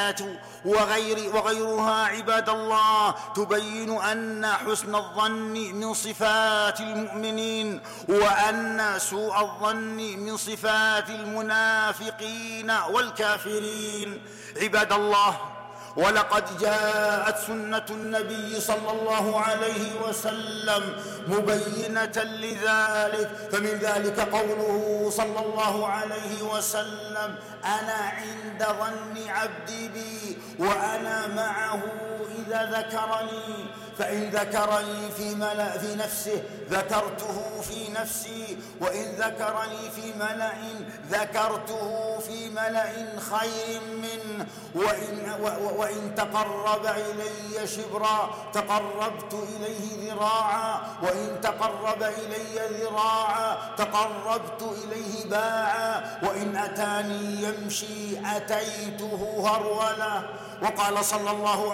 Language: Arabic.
وغيرها عباد الله تبين أن حسن الظن من صفات المؤمنين، وأن سوء الظن من صفات المنافقين والكافرين. عباد الله، ولقد جاءت سنة النبي صلى الله عليه وسلم مبينة لذلك، فمن ذلك قوله صلى الله عليه وسلم: أنا عند ظن عبدي بي وأنا معه إذا ذكرني، فإن ذكرني في نفسه ذكرته في نفسي، وإن ذكرني في ملأ ذكرته في ملأ خير منه، وإن تقرب إلي شبرا تقربت إليه ذراعا، وإن تقرب إلي ذراعا تقربت إليه باعا، وإن أتاني يمشي أتيته هرولا. وقال صلى الله